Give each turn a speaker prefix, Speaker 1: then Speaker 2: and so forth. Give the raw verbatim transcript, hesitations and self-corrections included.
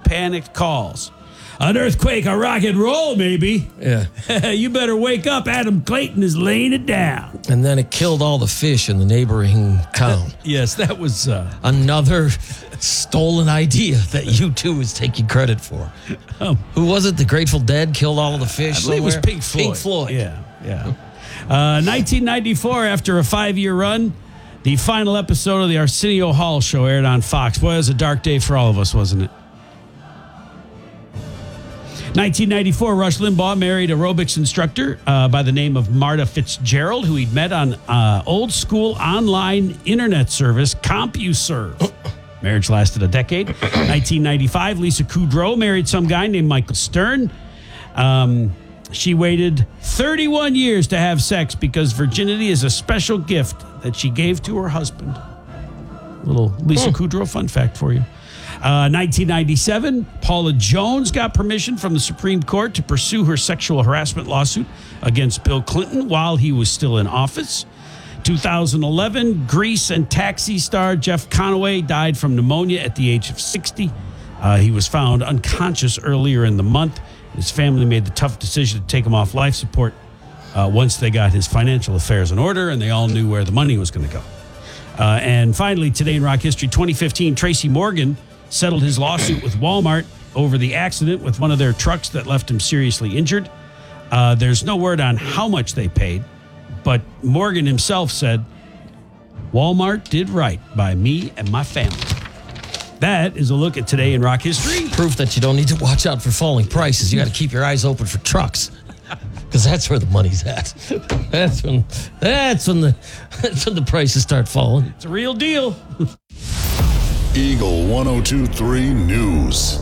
Speaker 1: panicked calls. An earthquake, a rock and roll, maybe.
Speaker 2: Yeah.
Speaker 1: You better wake up. Adam Clayton is laying it down.
Speaker 2: And then it killed all the fish in the neighboring town.
Speaker 1: Yes, that was... Uh,
Speaker 2: Another stolen idea that U two is taking credit for.
Speaker 1: Um,
Speaker 2: Who was it? The Grateful Dead killed all of the fish
Speaker 1: I believe
Speaker 2: somewhere?
Speaker 1: it was Pink Floyd.
Speaker 2: Pink Floyd.
Speaker 1: Yeah, yeah. Uh, nineteen ninety-four, after a five-year run, the final episode of the Arsenio Hall show aired on Fox. Boy, it was a dark day for all of us, wasn't it? nineteen ninety-four, Rush Limbaugh married aerobics instructor uh, by the name of Marta Fitzgerald, who he'd met on uh, old-school online internet service CompuServe. Marriage lasted a decade. nineteen ninety-five, Lisa Kudrow married some guy named Michael Stern. Um, she waited thirty-one years to have sex because virginity is a special gift that she gave to her husband. Little Lisa Kudrow fun fact for you. Uh, nineteen ninety-seven, Paula Jones got permission from the Supreme Court to pursue her sexual harassment lawsuit against Bill Clinton while he was still in office. two thousand eleven, Grease and Taxi star Jeff Conaway died from pneumonia at the age of sixty. Uh, he was found unconscious earlier in the month. His family made the tough decision to take him off life support uh, once they got his financial affairs in order and they all knew where the money was going to go. Uh, and finally, today in rock history, twenty fifteen, Tracy Morgan settled his lawsuit with Walmart over the accident with one of their trucks that left him seriously injured. Uh, there's no word on how much they paid, but Morgan himself said, Walmart did right by me and my family. That is a look at today in rock history.
Speaker 2: Proof that you don't need to watch out for falling prices. You got to keep your eyes open for trucks, because that's where the money's at. That's when. That's when the. That's when the prices start falling.
Speaker 1: It's a real deal.
Speaker 3: Eagle one oh two three News.